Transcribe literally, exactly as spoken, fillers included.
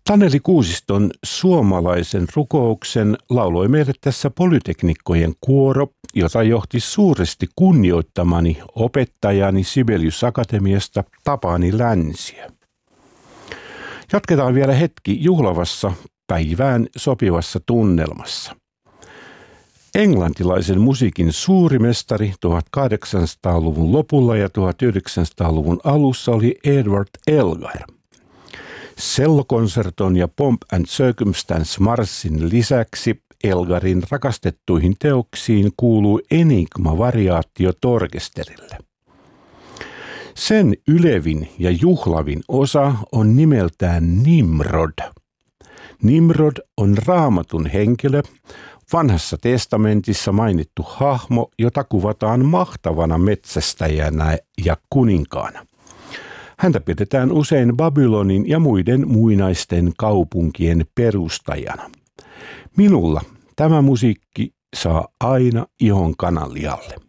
Taneli Kuusiston suomalaisen rukouksen lauloi meille tässä Polyteknikkojen kuoro, jota johti suuresti kunnioittamani opettajani Sibelius Akatemiasta Tapani Länsiö. Jatketaan vielä hetki juhlavassa päivään sopivassa tunnelmassa. Englantilaisen musiikin suurimestari tuhatkahdeksansataaluvun lopulla ja tuhatyhdeksänsataaluvun alussa oli Edward Elgar. Sellokonserton ja Pomp and Circumstance marssin lisäksi Elgarin rakastettuihin teoksiin kuuluu Enigma-variaatio orkesterille. Sen ylevin ja juhlavin osa on nimeltään Nimrod. Nimrod on Raamatun henkilö, Vanhassa testamentissa mainittu hahmo, jota kuvataan mahtavana metsästäjänä ja kuninkaana. Häntä pidetään usein Babylonin ja muiden muinaisten kaupunkien perustajana. Minulla tämä musiikki saa aina ihon kananlialle.